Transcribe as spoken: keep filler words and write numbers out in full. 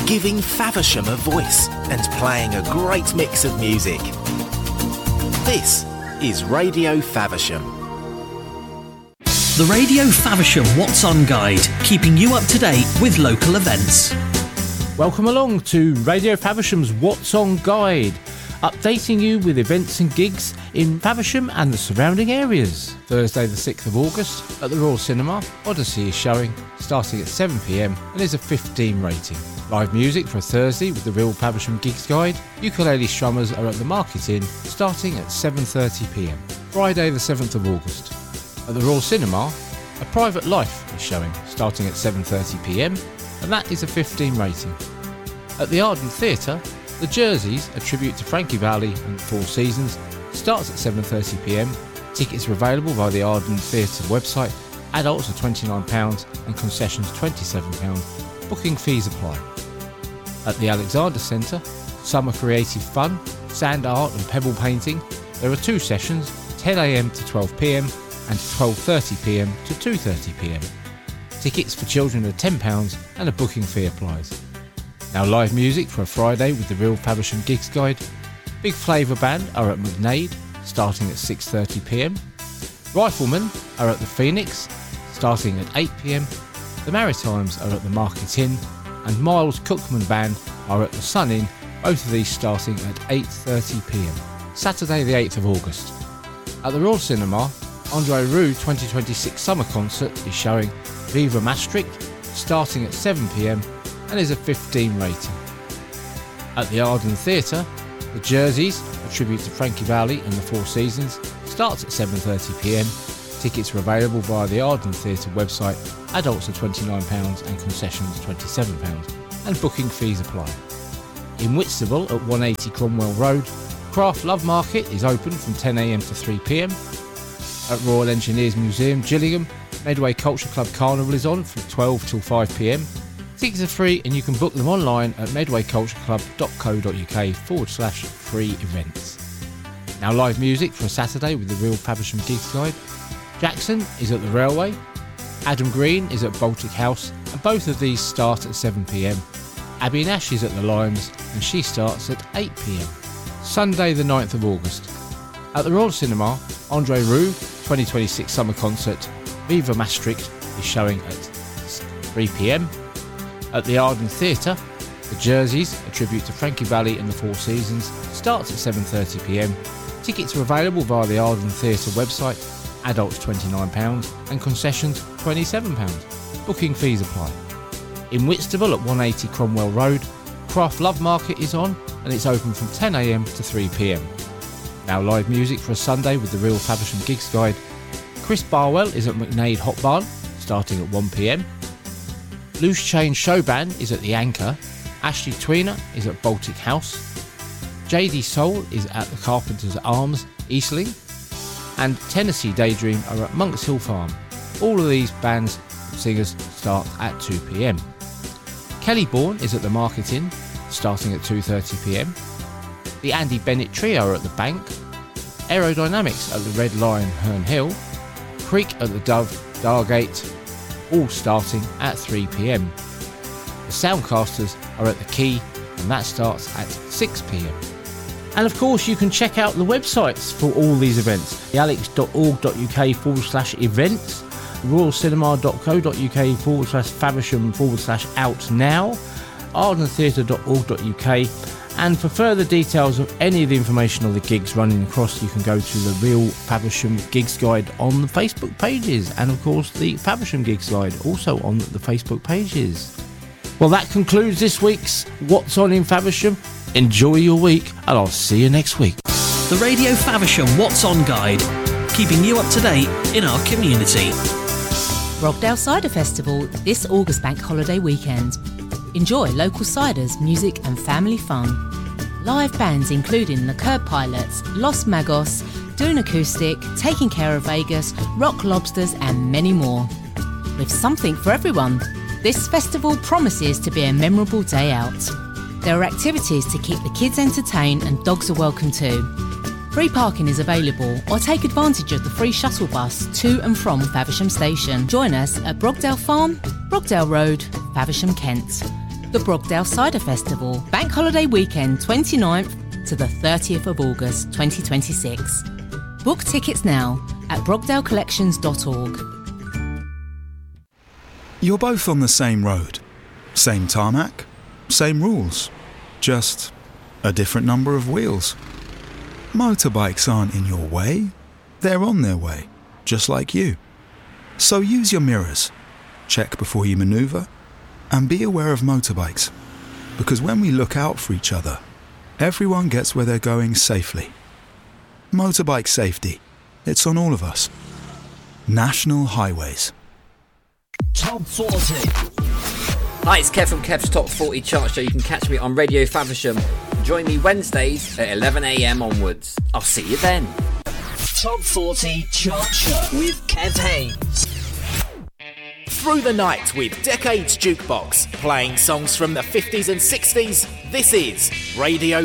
giving Faversham a voice and playing a great mix of music. This is Radio Faversham. The Radio Faversham What's On Guide, keeping you up to date with local events. Welcome along to Radio Faversham's What's On Guide, updating you with events and gigs in Faversham and the surrounding areas. Thursday the sixth of August at the Royal Cinema, Odyssey is showing, starting at seven p m and is a fifteen rating. Live music for a Thursday with the Real Faversham Gigs Guide. Ukulele strummers are at the Market Inn, starting at seven thirty p m. Friday the seventh of August at the Royal Cinema, A Private Life is showing, starting at seven thirty p m, and that is a fifteen rating. At the Arden Theatre, The Jerseys, a tribute to Frankie Valli and the Four Seasons, starts at seven thirty p m. Tickets are available via the Arden Theatre website. Adults are twenty-nine pounds and concessions twenty-seven pounds. Booking fees apply. At the Alexander Centre, Summer Creative Fun, Sand Art and Pebble Painting, there are two sessions, ten a m to twelve p m and twelve thirty p m to two thirty p m. Tickets for children are ten pounds and a booking fee applies. Now live music for a Friday with the Real Faversham Gigs Guide. Big Flavour Band are at McNade, starting at six thirty p m. Riflemen are at the Phoenix, starting at eight p m. The Maritimes are at the Market Inn, and Miles Cookman Band are at the Sun Inn, both of these starting at eight thirty p m. Saturday the eighth of August. At the Royal Cinema, Andre Roux twenty twenty-six Summer Concert is showing Viva Maastricht, starting at seven p m and is a fifteen rating. At the Arden Theatre, The Jerseys, a tribute to Frankie Valli and the Four Seasons, starts at seven thirty p m. Tickets are available via the Arden Theatre website. Adults are twenty-nine pounds and concessions twenty-seven pounds, and booking fees apply. In Whitstable at one eighty Cromwell Road, Craft Love Market is open from ten a m to three p m. At Royal Engineers Museum, Gillingham, Medway Culture Club Carnival is on from twelve till five p m. Tickets are free and you can book them online at medwaycultureclub.co.uk forward slash free events. Now live music for a Saturday with the Real Faversham Gigs Guide. Jackson is at the Railway, Adam Green is at Baltic House, and both of these start at seven p m. Abby Nash is at the Lions and she starts at eight p m. Sunday the ninth of August. At the Royal Cinema, Andre Roux twenty twenty-six Summer Concert Viva Maastricht is showing at three p m. At the Arden Theatre, The Jerseys, a tribute to Frankie Valli and the Four Seasons, starts at seven thirty p m. Tickets are available via the Arden Theatre website. Adults twenty-nine pounds and concessions twenty-seven pounds. Booking fees apply. In Whitstable at one eighty Cromwell Road, Craft Love Market is on and it's open from ten a m to three p m. Now live music for a Sunday with the Real Faversham Gigs Guide. Chris Barwell is at McNade Hot Barn, starting at one p m. Loose Change Show Band is at the Anchor. Ashley Tweener is at Baltic House. J D Soul is at the Carpenter's Arms, Eastling. And Tennessee Daydream are at Monks Hill Farm. All of these bands and singers start at two p m. Kelly Bourne is at the Market Inn, starting at two thirty p m. The Andy Bennett Trio are at the Bank. Aerodynamics at the Red Lion, Herne Hill. Creek at the Dove, Dargate, all starting at three p m. The Soundcasters are at the Quay and that starts at six p m. And of course you can check out the websites for all these events. thealex.org.uk forward slash events, royalcinema.co.uk forward slash Faversham forward slash out now, ardentheatre.org.uk, and for further details of any of the information of the gigs running across, you can go to the Real Faversham Gigs Guide on the Facebook pages, and of course the Faversham Gigs Guide also on the Facebook pages. Well, that concludes this week's What's On in Faversham. Enjoy your week and I'll see you next week. The Radio Faversham What's On Guide, keeping you up to date in our community. Brogdale Cider Festival this August bank holiday weekend. Enjoy local ciders, music and family fun. Live bands including the Curb Pilots, Los Magos, Dune Acoustic, Taking Care of Vegas, Rock Lobsters and many more. With something for everyone, this festival promises to be a memorable day out. There are activities to keep the kids entertained and dogs are welcome too. Free parking is available or take advantage of the free shuttle bus to and from Faversham Station. Join us at Brogdale Farm, Brogdale Road, Faversham, Kent. The Brogdale Cider Festival, Bank Holiday Weekend twenty-ninth to the thirtieth of August twenty twenty-six. Book tickets now at brogdale collections dot org. You're both on the same road, same tarmac, same rules, just a different number of wheels. Motorbikes aren't in your way, they're on their way, just like you. So use your mirrors, check before you manoeuvre, and be aware of motorbikes, because when we look out for each other, everyone gets where they're going safely. Motorbike safety, it's on all of us. National Highways. Top forty. Hi, it's Kev from Kev's Top forty Chart Show. You can catch me on Radio Faversham. Join me Wednesdays at eleven a m onwards. I'll see you then. Top forty Chart Show with Kev Haynes. Through the night with Decades Jukebox, playing songs from the fifties and sixties. This is Radio